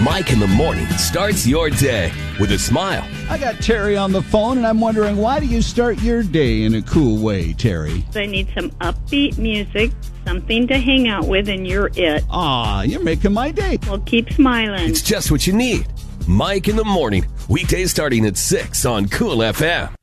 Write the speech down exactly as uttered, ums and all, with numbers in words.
Mike in the Morning starts your day with a smile. I got Terry on the phone, and I'm wondering, why do you start your day in a cool way, Terry? I need some upbeat music, something to hang out with, and you're it. Aw, you're making my day. Well, keep smiling. It's just what you need. Mike in the Morning, weekdays starting at six on Cool F M.